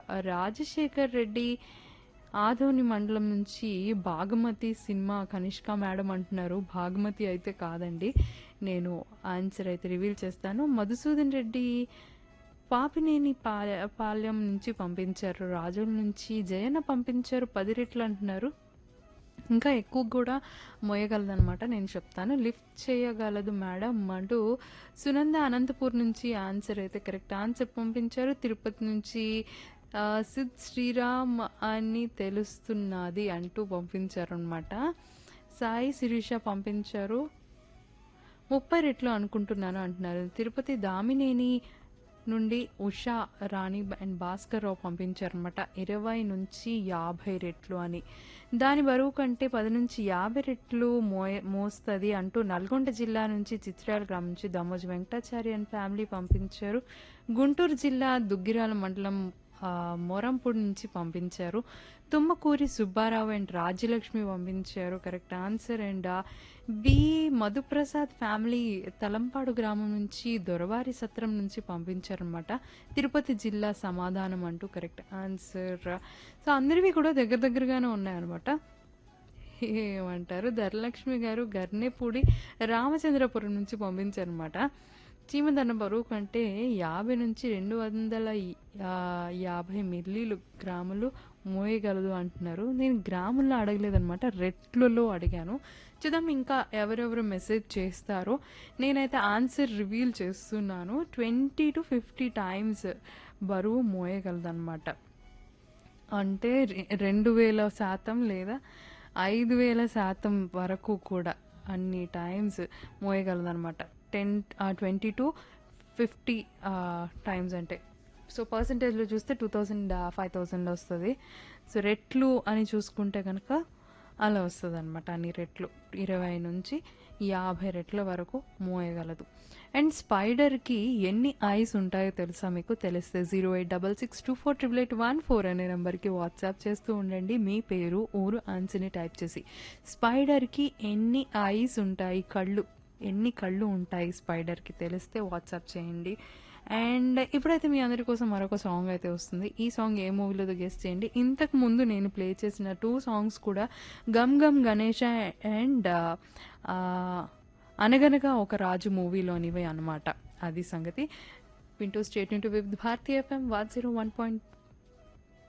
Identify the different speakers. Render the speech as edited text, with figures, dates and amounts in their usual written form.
Speaker 1: రాజశేఖర్ రెడ్డి ఆదోని మండలం నుంచి Bhagamathi cinema Kanishka madam అంటున్నారు. భాగమతి అయితే కాదండి. నేను ఆన్సర్ అయితే రివీల్ చేస్తాను. మధుసూదన్ రెడ్డి పాపినేని పాలెం నుంచి పంపించారు. రాజుల నుంచి జయన్న పంపించారు 10 రెట్లు అంటున్నారు. ఇంకా ఎక్కువ కూడా మోయగలదనమాట. నేను చెప్తాను. లిఫ్ట్ చేయగలదు మేడం అంటూ సునంద అనంతపూర్ నుంచి ఆన్సర్ అయితే కరెక్ట్ ఆన్సర్ పంపించారు. తిరుపతి నుంచి సిద్ శ్రీరామ్ అని తెలుస్తున్నది అంటూ పంపించారు అనమాట. సాయి శిరీష పంపించారు 30 రెట్లు అనుకుంటున్నాను అంటున్నారు. తిరుపతి దామినేని నుండి ఉషా రాణి అండ్ భాస్కర్ రావు పంపించారనమాట 20 నుంచి 50 రెట్లు అని. దాని బరువు కంటే 10 నుంచి 50 రెట్లు మోస్తుంది అంటూ నల్గొండ జిల్లా నుంచి చిత్రాల గ్రామం నుంచి దమోజ్ వెంకటాచారి అండ్ ఫ్యామిలీ పంపించారు. గుంటూరు జిల్లా దుగ్గిరాల మండలం మోరంపూడి నుంచి పంపించారు. తుమ్మకూరి సుబ్బారావు అండ్ రాజ్యలక్ష్మి పంపించారు correct answer. And B Madhu Prasad family Talampadu గ్రామం నుంచి దొరవారి సత్రం నుంచి పంపించారనమాట. తిరుపతి జిల్లా సమాధానం అంటూ కరెక్ట్ ఆన్సర్. సో అందరివి కూడా దగ్గరగానే ఉన్నాయన్నమాట. ఏమంటారు ధరలక్ష్మి గారు గర్నేపూడి రామచంద్రపురం నుంచి పంపించారనమాట. చీమదన్న బరువు కంటే 50 నుంచి 250 మిల్లీలు గ్రాములు మోయగలదు అంటున్నారు. నేను గ్రాముల్లో అడగలేదనమాట, రెట్లలో అడిగాను. చూద్దాం ఇంకా ఎవరెవరు మెసేజ్ చేస్తారో. నేనైతే ఆన్సర్ రివీల్ చేస్తున్నాను. 20 to 50 టైమ్స్ బరువు మోయగలదన్నమాట. అంటే 2000% లేదా 5000% వరకు కూడా అన్ని టైమ్స్ మోయగలదన్నమాట. 20 to 50 టైమ్స్ అంటే. సో పర్సంటేజ్లో చూస్తే 2000 5000 వస్తుంది. సో రెట్లు అని చూసుకుంటే కనుక అలా వస్తుంది అనమాట. అన్ని రెట్లు 20 నుంచి 50 రెట్ల వరకు మోయగలదు. అండ్ స్పైడర్కి ఎన్ని ఐస్ ఉంటాయో తెలుసా మీకు? తెలిస్తే 08662488814 అనే నెంబర్కి వాట్సాప్ చేస్తూ ఉండండి. మీ పేరు ఊరు ఆన్సర్ని టైప్ చేసి. స్పైడర్కి ఎన్ని ఐస్ ఉంటాయి, ఎన్ని కళ్ళు ఉంటాయి స్పైడర్కి తెలిస్తే వాట్సాప్ చేయండి. అండ్ ఇప్పుడైతే మీ అందరి కోసం మరొక సాంగ్ అయితే వస్తుంది. ఈ సాంగ్ ఏ మూవీలో గెస్ట్ చేయండి. ఇంతకు ముందు నేను ప్లే చేసిన 2 సాంగ్స్ కూడా గమ్ గమ్ గణేష అండ్ అనగనగా ఒక రాజు మూవీలోనివే అనమాట. అది సంగతి. వింటూ state into with Bharati FM 101.5